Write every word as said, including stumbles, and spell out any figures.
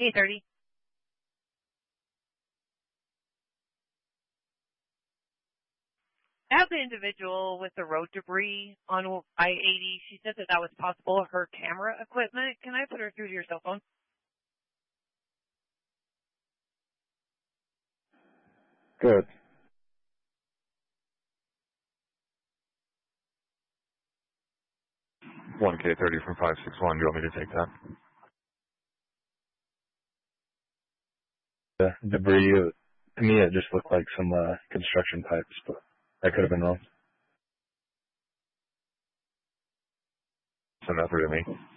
K thirty. I have the individual with the road debris on I eighty. She said that that was possible, her camera equipment. Can I put her through to your cell phone? Good. one K thirty from five six one. Do you want me to take that? The debris, uh, to me, it just looked like some uh, construction pipes, but that could have been wrong. Send that through to me.